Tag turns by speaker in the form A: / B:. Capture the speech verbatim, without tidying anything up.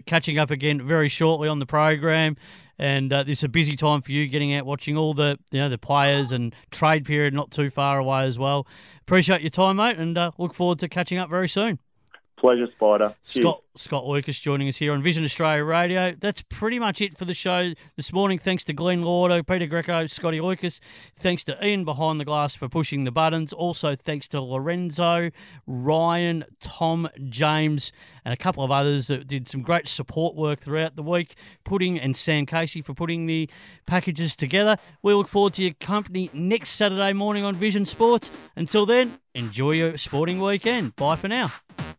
A: catching up again very shortly on the program. And uh, this is a busy time for you, getting out watching all the you know the players and trade period not too far away as well. Appreciate your time, mate, and uh, look forward to catching up very soon.
B: Pleasure, Spider.
A: Scott Scott Lucas joining us here on Vision Australia Radio. That's pretty much it for the show this morning. Thanks to Glenn Laudo, Peter Greco, Scotty Lucas. Thanks to Ian behind the glass for pushing the buttons. Also thanks to Lorenzo, Ryan, Tom, James, and a couple of others that did some great support work throughout the week, putting and Sam Casey for putting the packages together. We look forward to your company next Saturday morning on Vision Sports. Until then, enjoy your sporting weekend. Bye for now.